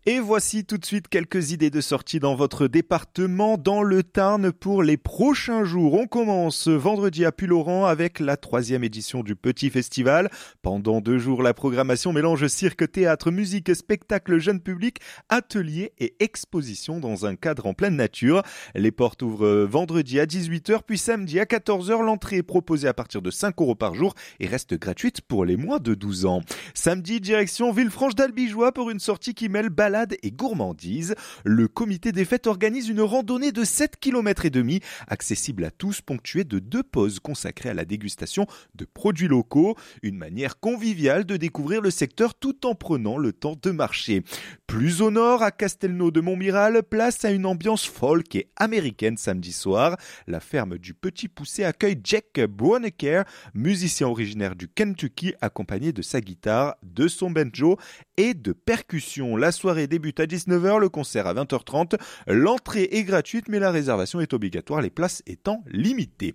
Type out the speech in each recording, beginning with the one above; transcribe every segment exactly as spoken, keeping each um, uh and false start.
Et voici tout de suite quelques idées de sortie dans votre département, dans le Tarn, pour les prochains jours. On commence vendredi à Puylaurens avec la troisième édition du Petit Festival. Pendant deux jours, la programmation mélange cirque, théâtre, musique, spectacle, jeune public, ateliers et expositions dans un cadre en pleine nature. Les portes ouvrent vendredi à dix-huit heures, puis samedi à quatorze heures. L'entrée est proposée à partir de cinq euros par jour et reste gratuite pour les moins de douze ans. Samedi, direction Villefranche-d'Albigeois pour une sortie qui mêle balade et gourmandise. Le comité des fêtes organise une randonnée de sept kilomètres et demi, accessible à tous, ponctuée de deux pauses consacrées à la dégustation de produits locaux. Une manière conviviale de découvrir le secteur tout en prenant le temps de marcher. Plus au nord, à Castelnau de Montmiral, place à une ambiance folk et américaine samedi soir. La ferme du Petit Poucet accueille Jack Brunecker, musicien originaire du Kentucky, accompagné de sa guitare, de son banjo et de percussions. La soirée débute à dix-neuf heures, le concert à vingt heures trente. L'entrée est gratuite, mais la réservation est obligatoire, les places étant limitées.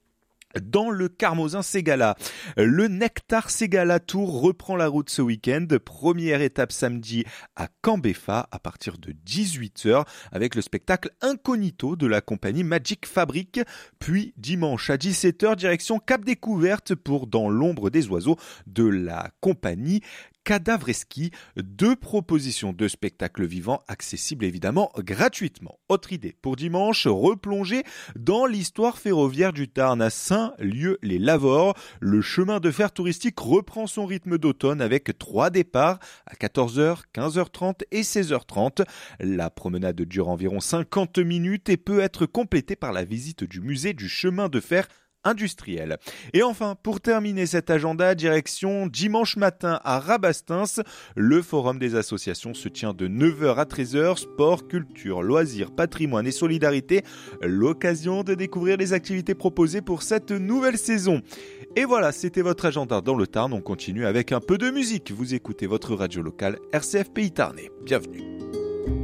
Dans le Carmosin Ségala, le Nectar Ségala Tour reprend la route ce week-end. Première étape samedi à Cambéfa à partir de dix-huit heures avec le spectacle Incognito de la compagnie Magic Fabric. Puis dimanche à dix-sept heures, direction Cap Découverte pour Dans l'ombre des oiseaux de la compagnie Cadavreski, deux propositions de spectacles vivants accessibles évidemment gratuitement. Autre idée pour dimanche, replonger dans l'histoire ferroviaire du Tarn à Saint-Lieu-les-Lavores. Le chemin de fer touristique reprend son rythme d'automne avec trois départs à quatorze heures, quinze heures trente et seize heures trente. La promenade dure environ cinquante minutes et peut être complétée par la visite du musée du chemin de fer industriel. Et enfin, pour terminer cet agenda, direction dimanche matin à Rabastens. Le forum des associations se tient de neuf heures à treize heures. Sport, culture, loisirs, patrimoine et solidarité. L'occasion de découvrir les activités proposées pour cette nouvelle saison. Et voilà, c'était votre agenda dans le Tarn. On continue avec un peu de musique. Vous écoutez votre radio locale R C F Pays Tarnais. Bienvenue.